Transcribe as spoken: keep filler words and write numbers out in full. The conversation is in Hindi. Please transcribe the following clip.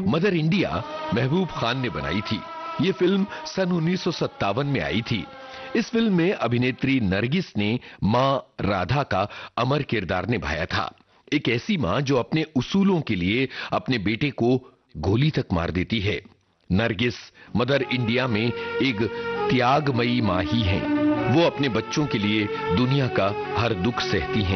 मदर इंडिया महबूब खान ने बनाई थी। ये फिल्म सन उन्नीस सौ सत्तावन में आई थी। इस फिल्म में अभिनेत्री नरगिस ने मां राधा का अमर किरदार निभाया था। एक ऐसी मां जो अपने उसूलों के लिए अपने बेटे को गोली तक मार देती है। नरगिस मदर इंडिया में एक त्यागमयी मां ही हैं। वो अपने बच्चों के लिए दुनिया का हर दुख सहती हैं।